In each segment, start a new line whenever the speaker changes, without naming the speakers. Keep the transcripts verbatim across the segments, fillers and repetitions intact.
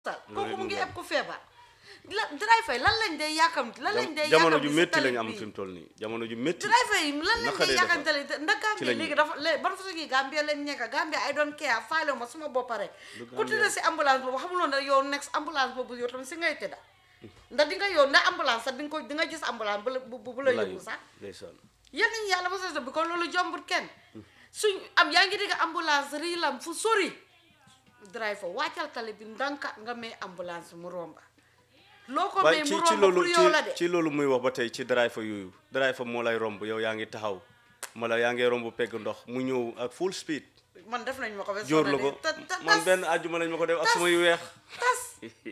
kooku mu ngi eb ko feebar la driver lan lañ day yàkkamti lan lañ day
jamono ju métti lañ am fi mu toll nii jamono ju métti
driver yi lan lañ day yàkkamtale ndax Gambia léegi dafa ban façon gi Gambia lañ nekk Gambia I don't care faale ma suma bopp rek ku tëdd si ambulance boobu xamuloon ne yow next ambulance boobu yow tam si ngay tëdda ndax di nga yow ndax ambulance sax di nga ko di nga gis ambulance bu bu la yóbbu sax yéen nañu yàlla ba sa bi kon loolu jombut kenn suñ am yaa ngi dégg ambulance riilam fu sori driver wàccal tali bi ndanka nga may ambulance mu romba loo ko may mu romba pour yow la de
ci loolu muy wax ba tey ci driver yooyu driver moo lay romb yow yaa ngi taxaw mala yaa ngi romb pegg ndox mu ñëw ak full speed
man def nañ ma ko
jóor la ko man benn àjjuma lañ ma ko def ak sama yu weex
tas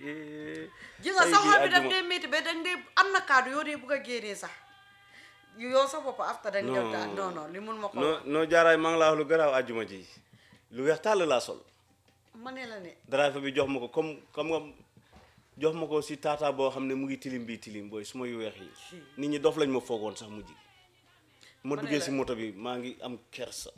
ji nga sa xol bi daf dee métti ba dañ dee am na kaddu yoo dee bugg a génnee sax yow sa bopp after dañ def daal non non li mun ma ko
non non jaaraay maa ngi laa wax lu garaaw àjjuma ji lu weex tàll laa sol
ma ne la ne
driver bi jox ma ko comme comme nga jox ma ko si tata boo xam ne mu ngi tilim bii tilim booy suma yu weex yi nit ñi dof lañ ma foogoon sax mujj ma duggee si moto bi maa ngi am kersa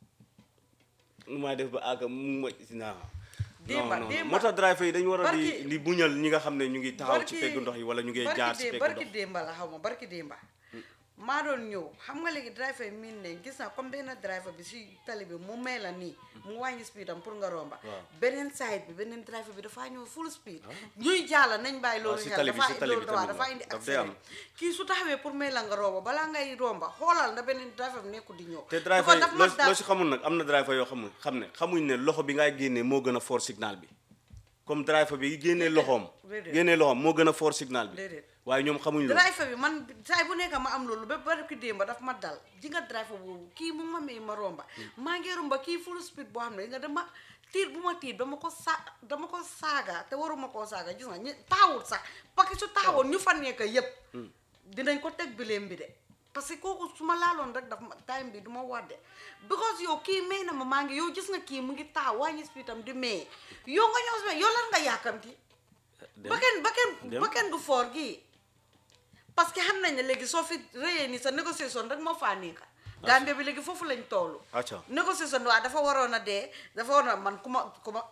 nu may def ba àgg mu ma naa
démba
non
démba
moo tax driver yi dañu war a di di buñal ñi nga xam ne ñu ngi taxaw ci peggu ndox yi wala ñu ngi jaar ci peggu ndox
barki démba la xaw ma barki démba maa doon ñëw xam nga léegi driver yi miin nañ gis naa comme benn driver bi si tali bi mu may la nii mu wàññi speed am pour nga romba beneen side bi beneen driver bi dafaa ñëw full speed ñuy jaala nañ bàyyi loolu xel dafa loolu waa dafa indi accident kii su taxawee pour may la nga romba balaa ngay romba xoolal na beneen driver bi nekku di ñëw
te driver yi loo si xamul nag am na driver yoo xamul xam ne xamuñ ne loxo bi ngay génnee moo gën a fort signal bi comme driver bi génnee loxoom génnee loxoom moo gën a fort signal bi waaye ñoom xamuñ loolu
driver bi man saay bu nekk ma am loolu ba bari ki démba daf ma dal ji nga driver boobu kii mu ma may ma romba maa ngi romba kii full speed boo xam ne nga dama tiit bu ma tiit dama ko sa dama ko saaga te waruma koo saaga gis nga ñu taawul sax parce que su taawoon ñu fa nekk yëpp dinañ ko teg bileem bi de parce que kooku su ma laaloon rek daf ma time bi du ma wadde because yow kii may na ma maa ngi yow gis nga kii mu ngi taaw wàññi speed am di may yow nga ñëw si yow lan nga yàkkamti bakken bakken bakken gu foor gii parce que xam nañ ne léegi soo fi rëyee ni sa négociation rek moo faa nekk Gambie bi léegi foofu lañ toll négociation waa dafa waroon a dee dafa waroon a man ku ma ku ma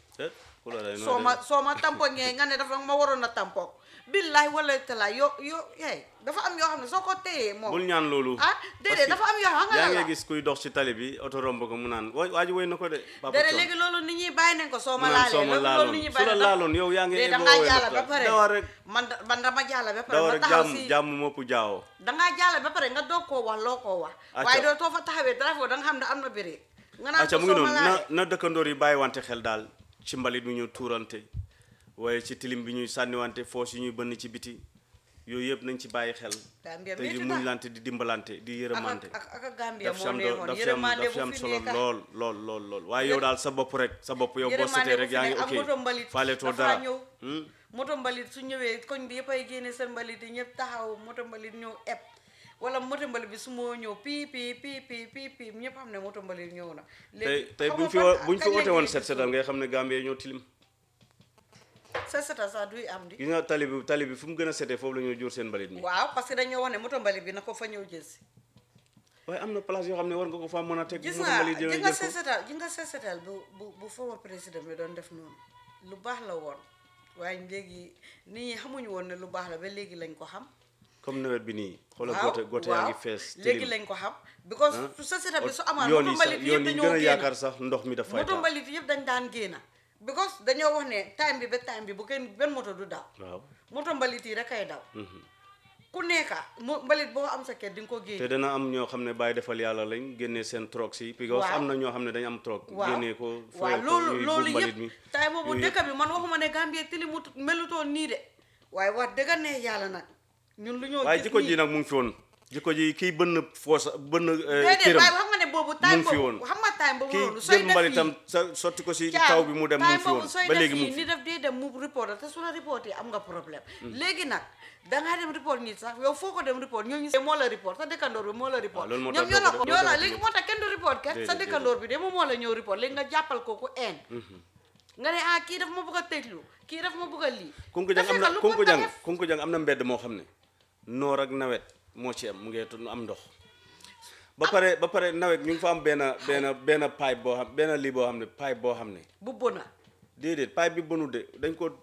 soo ma soo ma tampoŋee nga ne dafa ma waroon a tampoŋ billahi wala tala yo yo yaay dafa am yoo xam ne soo ko téyee moom
bul ñaan loolu
ah déedéet dafa am yoo xam nga
yaa ngi gis kuy dox ci tali bi oto romb ko mu naan waa ji woy na ko de
déedéet léegi loolu nit ñi bàyyi nañ ko soo ma laalee loolu nit ñi bàyyi
su la laaloon yow yaa ngi
dangaa jaala ba pare
dawar rek
man man dama jaala ba pare
dawar
ma
rek
taxaw
jàmm
si
jàmm mopp jaawoo
dangaa jaala ba pare nga doog koo wax loo koo wax waaye doo too fa taxawee dara foofu da nga xam ne am na béré nga naan
acca mu ngi noonu na na dëkkandoor yi bàyyi wante xel daal ci mbalit bi ñu tuurante waaye ci tilim bi ñuy sànniwante foos yi ñuy bënn ci biti yooyu yëpp nañ ci bàyyi xel te di muñlante di dimbalante di yërëmante
ak Gambia
daf
moo neexoon yërëmante
daf ci am solo lool lool lool lool waaye yow daal sa bopp rek sa bopp yow boo setee rek yaa ngi ok
moto mbalit
faletoo dara
moto mbalit su ñëwee koñ bi yëpp ay génne seen mbalit yi ñëpp taxaw moto mbalit ñëw eb wala moto mbalit bi su moo ñëw pii pii pii pii pii pii ñëpp xam ne moto mbalit ñëw na
tey tey buñ fi buñ fi oote woon set setal ngay xam ne Gambie ñoo tilim
set setal sax duy am di
gis nga tali bi tali bi fu mu gën a setee foofu la ñoo jur seen mbalit mi
waaw parce que dañoo wax ne moto mbalit bi na ko fa ñëw jël si
waaye am na place yoo xam ne war nga ko fa mën a teg
gis
moto
nga
mbalit
gis nga set setal gis nga set setal bu bu bu former président bi doon def noonu lu baax la woon waaye léegi nit ñi xamuñu woon ne lu baax la ba léegi lañ ko xam
comme nawet bi nii xoolal gote gote yaa ngi fees
léegi lañ ko xam because su set setal bi su amaan
yoon
moto
yi
mbalit
sax
yëpp
yoon yi
dañoo
gën a
génn
yaakaar sax ndox mi daf fay
moto mbalit yëpp dañ daan génn because dañoo wax ne time bi ba time bi bu kenn benn moto du daw
waaw
moto mbalit yi rek ay daw ku nekka mo mbalit boo am sa kër di nga ko génne
te dana am ñoo xam ne bàyyi defal yàlla lañ génnee seen troc si because am na ñoo xam ne dañ am troc génnee ko
waaw loolu loolu yëpp tay boobu dëkk bi man waxuma ne Gambie tilimut melutoon nii de waaye wax dëgg ne yàlla nag ñun lu ñoo gis
waaye jikko ji nag mu ngi fi woon jikko ji kii bënn foosa bënn
déedéet waaye xam nga ne boobu time boobu xam nga time boobu noonu sooy def
mbalitam sa sotti ko si taw bi mu dem mu ngi fi woon ba léegi mu ngi fi
ni def dee dem mu report te su la report yi am nga problème léegi nag dangaa dem report nit sax yow foo ko dem report ñooñu moo la report sa dëkkandoor bi moo la report ñoom ñoo la ko ñoo la léegi moo tax kenn du report kenn sa dëkkandoor bi de moom moo la ñëw report léegi nga jàppal kooku en nga ne ah kii daf ma bëgg a tëjlu kii daf ma bëgg a lii
kunku jang am na kunku jang kunku jang am na mbedd moo xam ne noor ak nawet moo ci am mu ngi am ndox ba pare ba pare nawet ñu ngi fa am benn benn benn pipe boo xam benn lii boo xam ne pipe boo xam ne
bu bona
déedéet pipe bi bonu de dañ ko